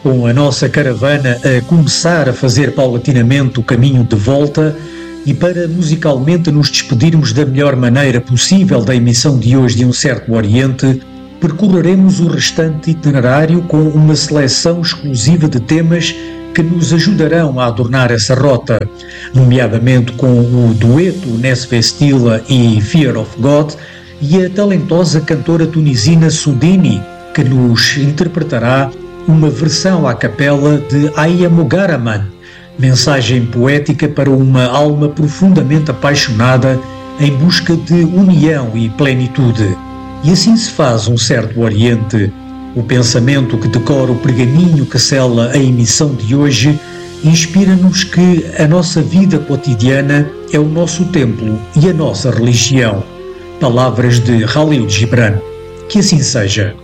com a nossa caravana a começar a fazer paulatinamente o caminho de volta e para musicalmente nos despedirmos da melhor maneira possível da emissão de hoje de Um Certo Oriente, percorreremos o restante itinerário com uma seleção exclusiva de temas que nos ajudarão a adornar essa rota, nomeadamente com o dueto Nesfé Stila e Fear of God e a talentosa cantora tunisina Soudini, que nos interpretará uma versão à capela de Aya Mogaraman, mensagem poética para uma alma profundamente apaixonada em busca de união e plenitude. E assim se faz um certo Oriente. O pensamento que decora o pergaminho que sela a emissão de hoje inspira-nos que a nossa vida cotidiana é o nosso templo e a nossa religião. Palavras de Khalil Gibran. Que assim seja.